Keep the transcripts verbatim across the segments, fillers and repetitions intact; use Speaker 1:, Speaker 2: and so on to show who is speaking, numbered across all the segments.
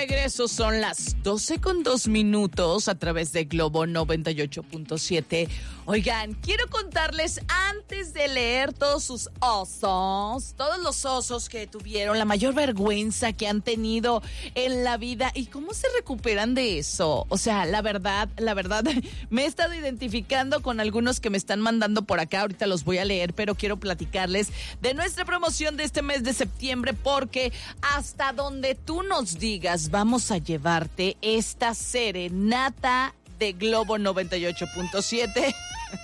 Speaker 1: regreso, son las doce con dos minutos a través de Globo noventa y ocho punto siete. Oigan, quiero contarles antes de leer todos sus osos, todos los osos que tuvieron, la mayor vergüenza que han tenido en la vida y cómo se recuperan de eso. O sea, la verdad, la verdad, me he estado identificando con algunos que me están mandando por acá, ahorita los voy a leer, pero quiero platicarles de nuestra promoción de este mes de septiembre porque hasta donde tú nos digas, vamos a llevarte esta serenata de Globo noventa y ocho punto siete.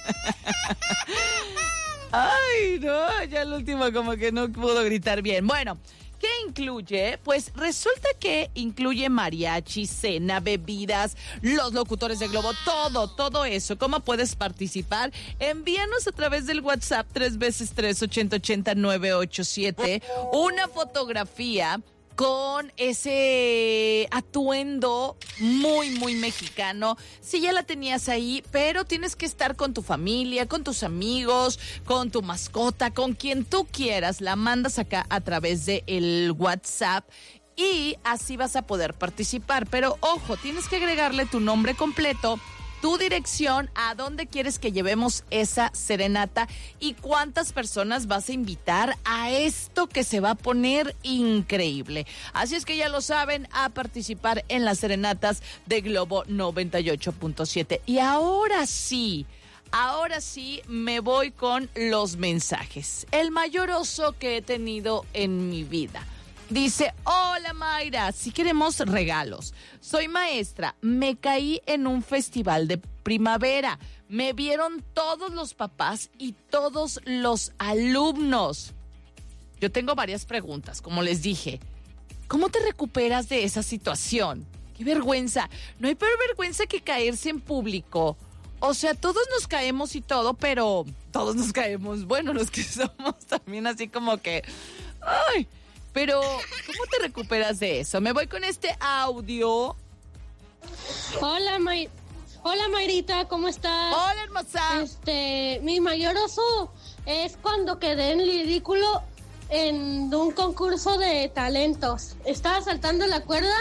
Speaker 1: Ay, no, ya el último como que no pudo gritar bien. Bueno, ¿qué incluye? Pues resulta que incluye mariachi, cena, bebidas, los locutores de Globo, todo, todo eso. ¿Cómo puedes participar? Envíanos a través del WhatsApp tres veces tres, ochenta ochenta, nueve ocho siete una fotografía con ese atuendo muy, muy mexicano. Sí, ya la tenías ahí, pero tienes que estar con tu familia, con tus amigos, con tu mascota, con quien tú quieras. La mandas acá a través del WhatsApp y así vas a poder participar. Pero ojo, tienes que agregarle tu nombre completo, tu dirección, a dónde quieres que llevemos esa serenata y cuántas personas vas a invitar a esto que se va a poner increíble. Así es que ya lo saben, a participar en las serenatas de Globo noventa y ocho punto siete. Y ahora sí, ahora sí me voy con los mensajes. El mayor oso que he tenido en mi vida. Dice, hola Mayra, si queremos regalos. Soy maestra, me caí en un festival de primavera. Me vieron todos los papás y todos los alumnos. Yo tengo varias preguntas, como les dije. ¿Cómo te recuperas de esa situación? ¡Qué vergüenza! No hay peor vergüenza que caerse en público. O sea, todos nos caemos y todo, pero todos nos caemos. Bueno, los que somos también así como que... ¡Ay! Pero, ¿cómo te recuperas de eso? Me voy con este audio.
Speaker 2: Hola, May... Hola Mayrita, ¿cómo estás?
Speaker 1: Hola, hermosa.
Speaker 2: Este, mi mayor oso es cuando quedé en ridículo en un concurso de talentos. Estaba saltando la cuerda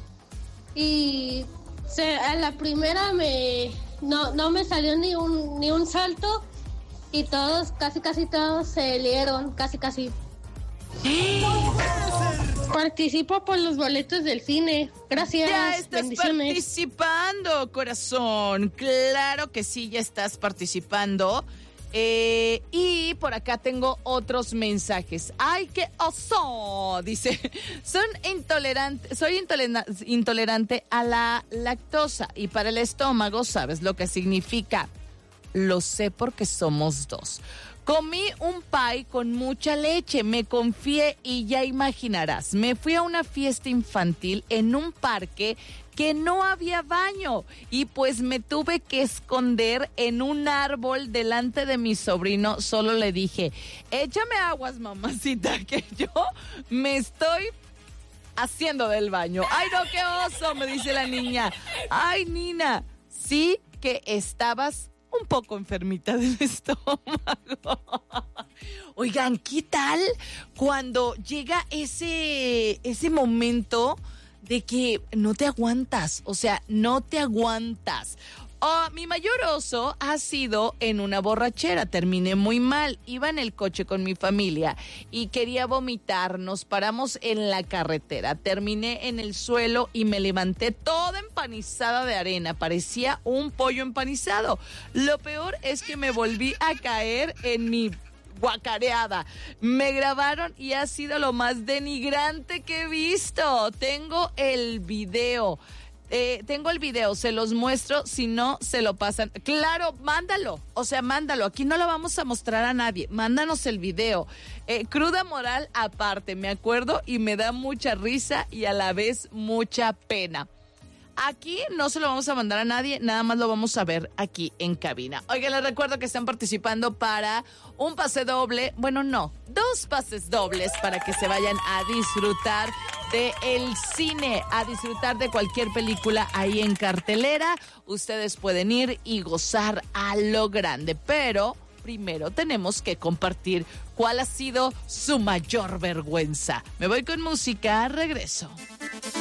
Speaker 2: y se, a la primera me no, no me salió ni un ni un salto y todos, casi casi todos se lieron, casi casi. Participo por los boletos del cine. Gracias.
Speaker 1: Ya estás
Speaker 2: bendiciones.
Speaker 1: Participando, corazón. Claro que sí, ya estás participando. Eh, y por acá tengo otros mensajes. ¡Ay, qué oso! Dice, son intolerantes, soy intolera- intolerante a la lactosa y para el estómago, ¿sabes lo que significa? Lo sé porque somos dos. Comí un pie con mucha leche, me confié y ya imaginarás, me fui a una fiesta infantil en un parque que no había baño y pues me tuve que esconder en un árbol delante de mi sobrino. Solo le dije, échame aguas, mamacita, que yo me estoy haciendo del baño. Ay, no, qué oso, me dice la niña. Ay, Nina, sí que estabas un poco enfermita del estómago. Oigan, ¿qué tal cuando llega ese, ese momento de que no te aguantas? O sea, no te aguantas. Oh, mi mayor oso ha sido en una borrachera. Terminé muy mal. Iba en el coche con mi familia y quería vomitar. Nos paramos en la carretera. Terminé en el suelo y me levanté toda empanizada de arena. Parecía un pollo empanizado. Lo peor es que me volví a caer en mi guacareada. Me grabaron y ha sido lo más denigrante que he visto. Tengo el video. Eh, tengo el video, se los muestro, si no, se lo pasan. Claro, mándalo, o sea, mándalo. Aquí no lo vamos a mostrar a nadie. Mándanos el video. Eh, cruda moral aparte, me acuerdo y me da mucha risa y a la vez mucha pena. Aquí no se lo vamos a mandar a nadie, nada más lo vamos a ver aquí en cabina. Oigan, les recuerdo que están participando para un pase doble, bueno, no, dos pases dobles para que se vayan a disfrutar de el cine, a disfrutar de cualquier película ahí en cartelera. Ustedes pueden ir y gozar a lo grande, pero primero tenemos que compartir cuál ha sido su mayor vergüenza. Me voy con música, regreso.